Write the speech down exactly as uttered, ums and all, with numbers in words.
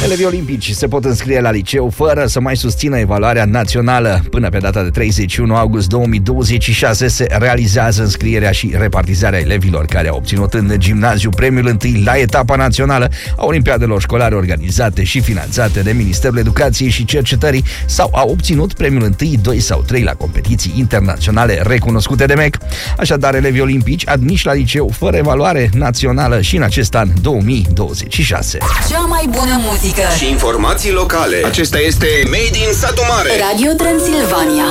Elevii olimpici se pot înscrie la liceu fără să mai susțină evaluarea națională. Până pe data de treizeci și unu august două mii douăzeci și șase se realizează înscrierea și repartizarea elevilor care au obținut în gimnaziu premiul întâi la etapa națională a olimpiadelor școlare organizate și finanțate de Ministerul Educației și Cercetării sau au obținut premiul întâi, doi sau trei la competiții internaționale recunoscute de M E C. Așadar, elevii olimpici admiși la liceu fără evaluare națională și în acest an două mii douăzeci și șase. Cea mai bună muzică și informații locale. Acesta este Made in Satu Mare, Radio Transilvania.